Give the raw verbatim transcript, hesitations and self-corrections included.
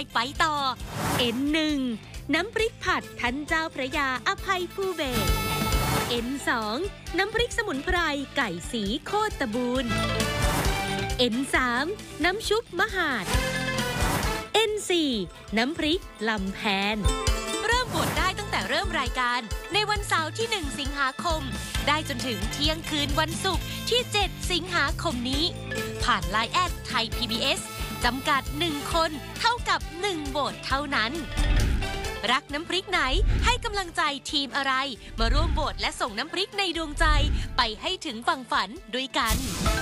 ไปต่อ เอ็น หนึ่ง น้ำพริกผัดท่านเจ้าพระยาอภัยภูเบศร เอ็น สอง น้ำพริกสมุนไพรไก่สีโคตรบูรณ์ เอ็น สาม น้ำชุบมหาด เอ็น สี่ น้ำพริกลำแพนเริ่มโหวตได้ตั้งแต่เริ่มรายการในวันเสาร์ที่ หนึ่ง สิงหาคมได้จนถึงเที่ยงคืนวันศุกร์ที่ เจ็ด สิงหาคมนี้ผ่าน ไลน์ แอดไทย พี บี เอส จำกัดหนึ่งคนเท่ากับหนึ่งโหวตเท่านั้นรักน้ำพริกไหนให้กำลังใจทีมอะไรมาร่วมโหวตและส่งน้ำพริกในดวงใจไปให้ถึงฝั่งฝันด้วยกัน